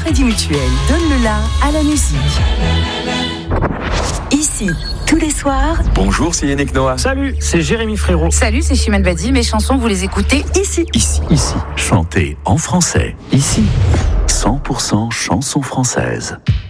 Crédit Mutuel donne le la à la musique. Ici, tous les soirs. Bonjour, c'est Yannick Noah. Salut, c'est Jérémy Frérot. Salut, c'est Chimène Badi. Mes chansons, vous les écoutez ici. Ici. Chantez en français. Ici. 100% chansons françaises.